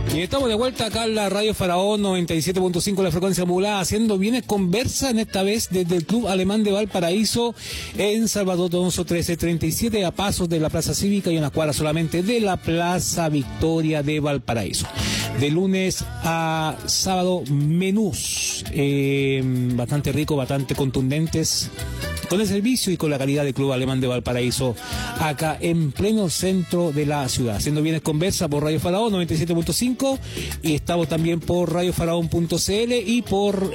Y estamos de vuelta acá en la Radio Faraón 97.5, la frecuencia modulada, haciendo bienes conversa, en esta vez desde el Club Alemán de Valparaíso, en Salvador Donoso 1337, a pasos de la Plaza Cívica y una cuadra solamente de la Plaza Victoria de Valparaíso. De lunes a sábado, menús bastante ricos, bastante contundentes, con el servicio y con la calidad del Club Alemán de Valparaíso, acá en pleno centro de la ciudad. Haciendo bienes conversa por Radio Faraón 97.5, y estamos también por radiofaraón.cl y por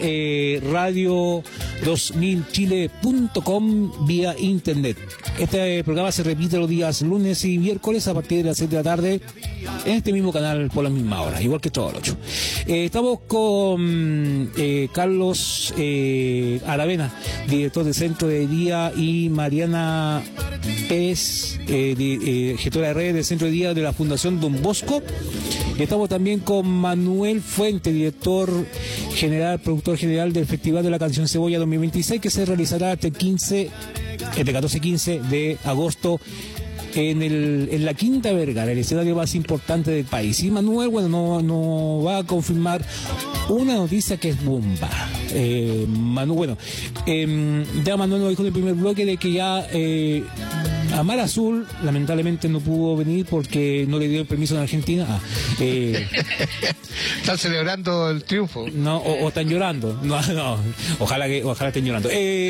radio2000chile.com vía internet. Este programa se repite los días lunes y miércoles a partir de las 6 de la tarde en este mismo canal por la misma hora, igual que todo el 8. Estamos con Carlos Aravena, director del Centro de Día, y Mariana Pérez, gestora de redes del Centro de Día de la Fundación Don Bosco. Estamos también con Manuel Fuente, director general, productor general del Festival de la Canción Cebolla 2026, que se realizará hasta el 14-15 de agosto en la Quinta Vergara, el escenario más importante del país. Y Manuel, bueno, no va a confirmar una noticia que es bomba. Manuel nos dijo en el primer bloque de que ya Amar Azul lamentablemente no pudo venir porque no le dio el permiso en Argentina. Están celebrando el triunfo. No, o están llorando. No, ojalá estén llorando.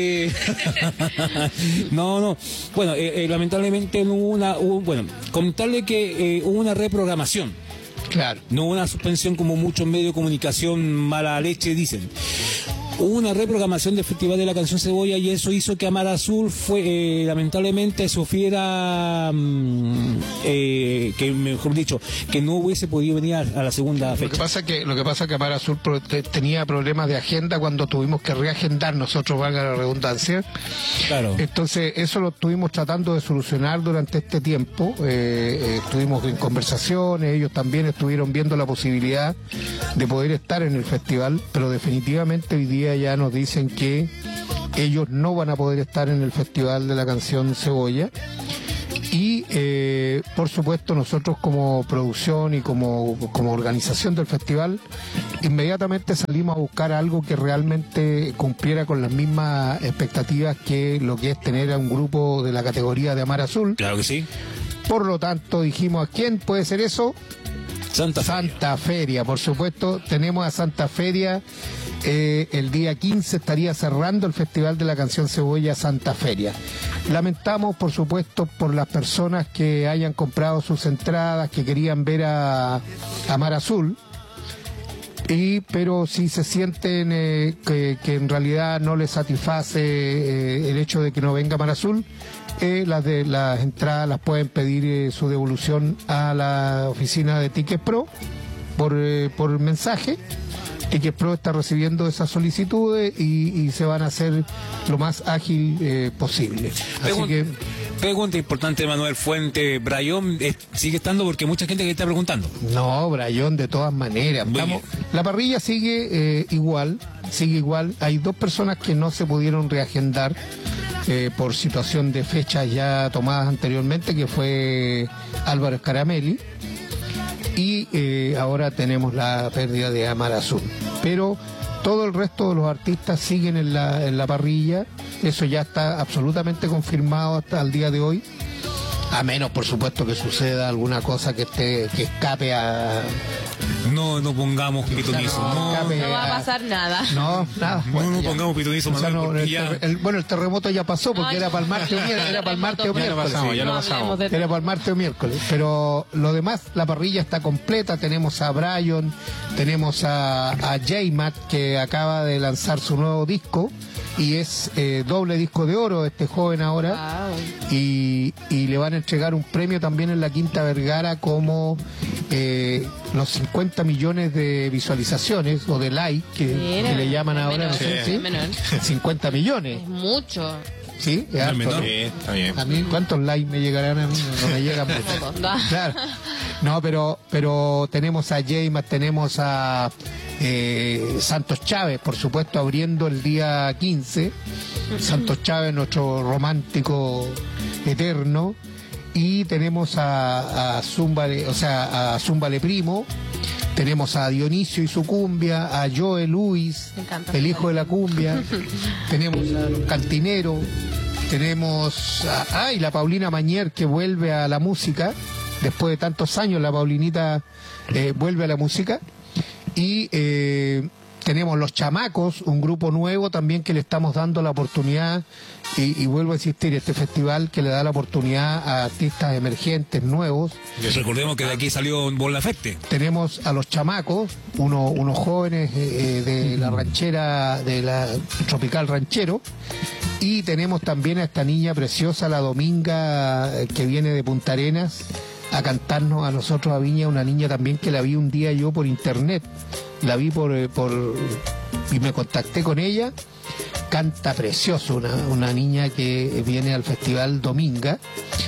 No. Bueno, lamentablemente no hubo comentarle que hubo una reprogramación. Claro. No una suspensión como muchos medios de comunicación mala leche dicen. Hubo una reprogramación del Festival de la Canción Cebolla, y eso hizo que Amar Azul lamentablemente sufriera, que mejor dicho, que no hubiese podido venir a la segunda fecha. Lo que pasa que Amar Azul tenía problemas de agenda cuando tuvimos que reagendar nosotros, valga la redundancia. Claro. Entonces eso lo estuvimos tratando de solucionar durante este tiempo. Estuvimos en conversaciones, ellos también estuvieron viendo la posibilidad de poder estar en el festival, pero definitivamente hoy día ya nos dicen que ellos no van a poder estar en el Festival de la Canción Cebolla. Y por supuesto nosotros como producción y como organización del festival inmediatamente salimos a buscar algo que realmente cumpliera con las mismas expectativas que lo que es tener a un grupo de la categoría de Amar Azul. Claro que sí. Por lo tanto dijimos, ¿a quién puede ser eso? Santa Feria, por supuesto. Tenemos a Santa Feria. El día 15 estaría cerrando el Festival de la Canción Cebolla Santa Feria. Lamentamos, por supuesto, por las personas que hayan comprado sus entradas, que querían ver a Amar Azul, pero si se sienten que en realidad no les satisface el hecho de que no venga Amar Azul, las entradas las pueden pedir su devolución a la oficina de Ticket Pro por mensaje. Ticket Pro está recibiendo esas solicitudes y se van a hacer lo más ágil posible. Pregunta importante, Manuel Fuente. Brayón sigue estando, porque mucha gente que está preguntando. No, Brayón de todas maneras. La parrilla sigue igual. Hay 2 personas que no se pudieron reagendar por situación de fechas ya tomadas anteriormente, que fue Álvaro Scaramelli. Y ahora tenemos la pérdida de Amar Azul. Pero todo el resto de los artistas siguen en la parrilla. Eso ya está absolutamente confirmado hasta el día de hoy. A menos, por supuesto, que suceda alguna cosa que escape a... No pongamos pitonizo. No va a pasar nada. No, nada. No pongamos pitonizo, Manuel. El terremoto ya pasó, porque era para el martes o miércoles. Era para el martes o miércoles. Ya lo pasamos. Era para el martes o miércoles. Pero lo demás, la parrilla está completa. Tenemos a Brian, tenemos a J-Mat, que acaba de lanzar su nuevo disco. Y es doble disco de oro este joven ahora. Wow. Y le van a entregar un premio también en la Quinta Vergara, como los 50 millones de visualizaciones o de likes que le llaman ahora. No sé, ¿sí? 50 millones. Es mucho. Sí, es harto, ¿no? Está bien. A mí, ¿cuántos likes me llegarán a mí? No me llegan mucho. Claro. No, pero tenemos a James, tenemos a Santos Chávez, por supuesto, abriendo el día 15. Santos Chávez, nuestro romántico eterno. Y tenemos a Zúmbale, o sea, a Zúmbale Primo. tenemos a Dionisio y su cumbia, a Joe Luis, el hijo de la cumbia, tenemos a los cantineros, tenemos y la Paulina Mañer, que vuelve a la música, después de tantos años la Paulinita vuelve a la música, y tenemos Los Chamacos, un grupo nuevo también que le estamos dando la oportunidad, y vuelvo a insistir, este festival que le da la oportunidad a artistas emergentes, nuevos. Recordemos que de aquí salió Bon Laferte. Tenemos a Los Chamacos, unos jóvenes de la ranchera, de la Tropical Ranchero, y tenemos también a esta niña preciosa, la Dominga, que viene de Punta Arenas, a cantarnos a nosotros a Viña, una niña también que la vi un día yo por internet, la vi y me contacté con ella, canta precioso, una niña que viene al festival Dominga.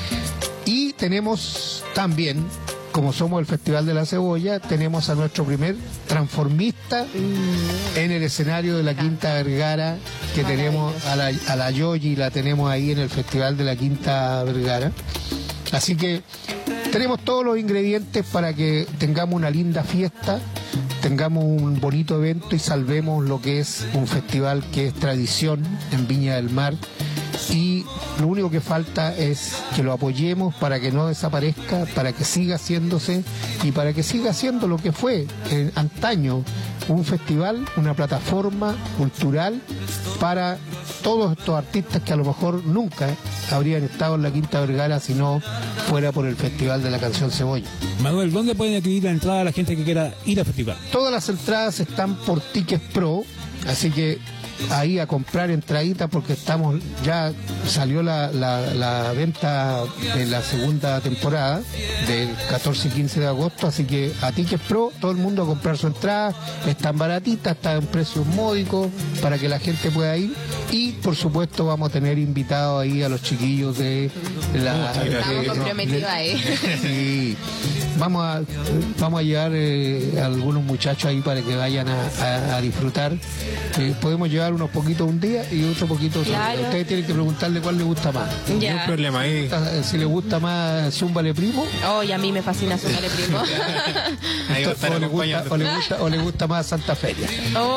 Y tenemos también, como somos el Festival de la Cebolla, tenemos a nuestro primer transformista en el escenario de la Quinta Vergara, que tenemos a la Yoyi, la tenemos ahí en el Festival de la Quinta Vergara. Así que tenemos todos los ingredientes para que tengamos una linda fiesta, tengamos un bonito evento y salvemos lo que es un festival que es tradición en Viña del Mar. Y lo único que falta es que lo apoyemos para que no desaparezca, para que siga haciéndose y para que siga siendo lo que fue antaño, un festival, una plataforma cultural para todos estos artistas que a lo mejor nunca habrían estado en la Quinta Vergara si no fuera por el Festival de la Canción Cebolla. Manuel, ¿dónde pueden adquirir la entrada a la gente que quiera ir al festival? Todas las entradas están por Tickets Pro, así que ahí a comprar entraditas, porque ya salió la venta de la segunda temporada del 14 y 15 de agosto, así que a Tickets Pro todo el mundo a comprar su entrada, están baratitas, están en precios módicos para que la gente pueda ir, y por supuesto vamos a tener invitados ahí a los chiquillos de la... Estamos comprometidos ahí. Sí, vamos a llevar a algunos muchachos ahí para que vayan a disfrutar. Podemos llevar unos poquitos un día y otro poquito. Claro. Ustedes tienen que preguntarle cuál le gusta más. Ya. No hay problema ahí. Si le gusta más Zúmbale Primo. Oh, y a mí me fascina Zúmbale Primo. Ahí va a estar acompañando. o le gusta más Santa Feria. Oh.